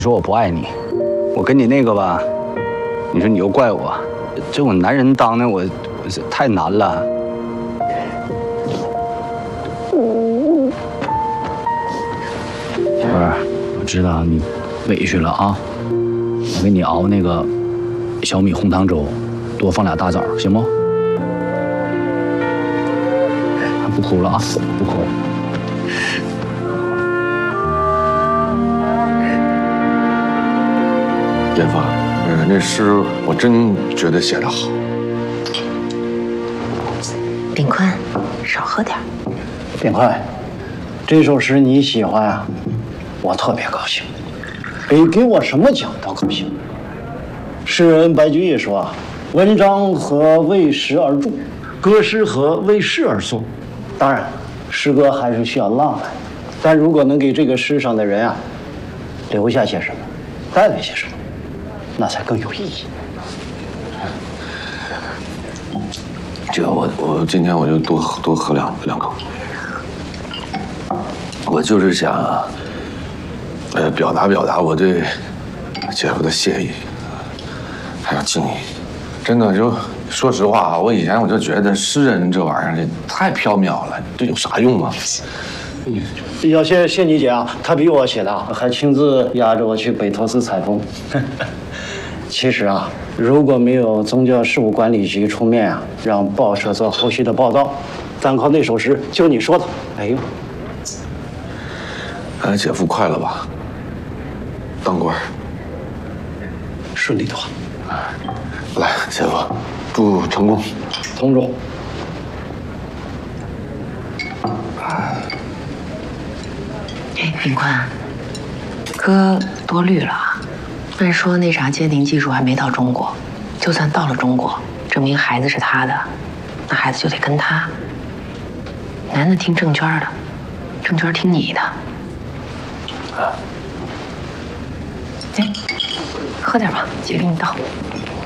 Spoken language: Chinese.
说我不爱你，我跟你那个吧，你说你又怪我，这我男人当的我太难了。媳妇儿，我知道你委屈了啊，我给你熬那个小米红糖粥，多放俩大枣，行不？不哭了啊，不哭了。 严芳，那诗我真觉得写得好。 秉宽，少喝点。 秉宽，这首诗你喜欢啊，我特别高兴，给我什么奖都高兴。诗人白居易说啊，文章何为时而著，歌诗何为事而作。当然，诗歌还是需要浪漫，但如果能给这个世上的人啊留下些什么，带来些什么。 那才更有意义。 这个我今天我就多喝两口。我就是想，表达我对姐夫的谢意，还有敬意。真的就说实话啊，我以前我就觉得诗人这玩意儿这太缥缈了，这有啥用啊？ 要谢你姐啊，她比我写的还亲自押着我去北托斯采风。其实啊，如果没有宗教事务管理局出面啊，让报社做后续的报道，单靠那首诗，就你说的，哎呦， 姐夫快了吧？当官顺利的话， 来，姐夫，祝成功， 同祝。 哎，秉宽，哥多虑了啊。 按说那啥鉴定技术还没到中国，就算到了中国，证明孩子是他的，那孩子就得跟他。男的听郑娟的，郑娟听你的。哎，喝点吧，姐给你倒。